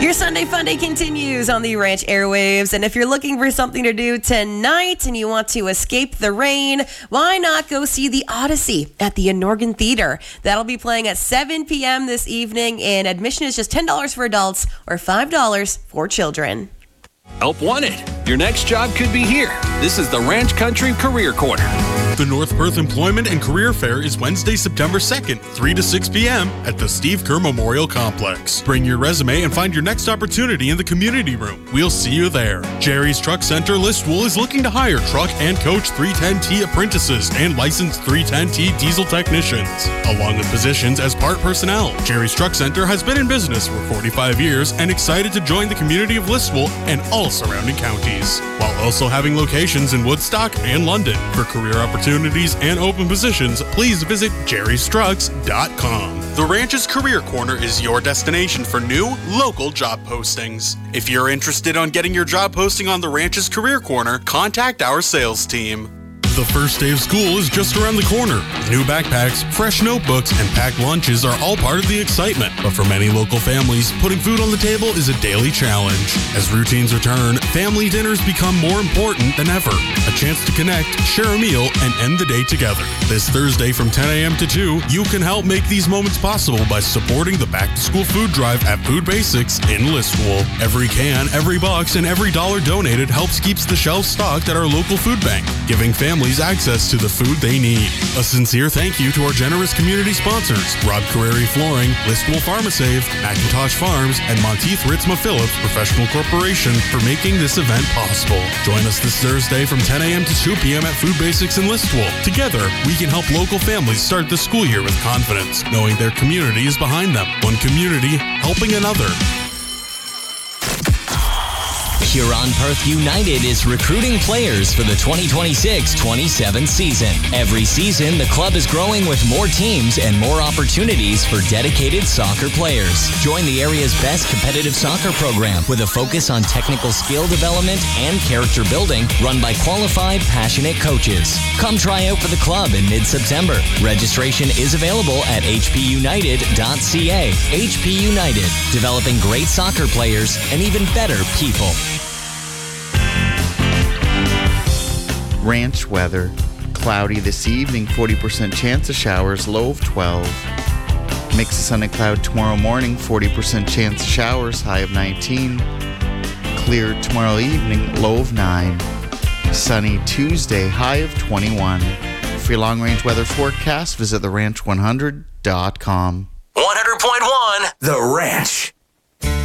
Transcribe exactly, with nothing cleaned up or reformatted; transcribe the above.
Your Sunday Fun Day continues on the Ranch airwaves, and if you're looking for something to do tonight and you want to escape the rain, why not go see The Odyssey at the Anorgan Theater? That'll be playing at seven p.m. this evening, and admission is just ten dollars for adults or five dollars for children. Help wanted. Your next job could be here. This is the Ranch Country Career Corner. The North Perth Employment and Career Fair is Wednesday, September second, three to six p.m. at the Steve Kerr Memorial Complex. Bring your resume and find your next opportunity in the community room. We'll see you there. Jerry's Truck Center Listowel is looking to hire truck and coach three ten T apprentices and licensed three ten T diesel technicians, along with positions as part personnel. Jerry's Truck Center has been in business for forty-five years and excited to join the community of Listowel and all surrounding counties, while also having locations in Woodstock and London. For career opportunities and open positions, please visit jerrys trucks dot com. The Ranch's Career Corner is your destination for new, local job postings. If you're interested in getting your job posting on the Ranch's Career Corner, contact our sales team. The first day of school is just around the corner. New backpacks, fresh notebooks, and packed lunches are all part of the excitement. But for many local families, putting food on the table is a daily challenge. As routines return, family dinners become more important than ever. A chance to connect, share a meal, and end the day together. This Thursday from ten a.m. to two, you can help make these moments possible by supporting the back-to-school food drive at Food Basics in Listowel. Every can, every box, and every dollar donated helps keeps the shelves stocked at our local food bank, giving families access to the food they need. A sincere thank you to our generous community sponsors, Rob Carreri Flooring, Listowel Pharmasave, Macintosh Farms, and Monteith Ritzma Phillips Professional Corporation for making this event possible. Join us this Thursday from ten a.m. to two p.m. at Food Basics in Listowel. Together, we can help local families start the school year with confidence, knowing their community is behind them. One community helping another. Huron Perth United is recruiting players for the twenty twenty-six twenty-seven season. Every season, the club is growing with more teams and more opportunities for dedicated soccer players. Join the area's best competitive soccer program with a focus on technical skill development and character building, run by qualified, passionate coaches. Come try out for the club in mid-September. Registration is available at h p united dot c a. H P United, developing great soccer players and even better people. Ranch weather. Cloudy this evening, forty percent chance of showers, low of twelve. Mix of sun and cloud tomorrow morning, forty percent chance of showers, high of nineteen. Clear tomorrow evening, low of nine. Sunny Tuesday, high of twenty-one. For your long-range weather forecast, visit the ranch one hundred dot com. one hundred point one The Ranch.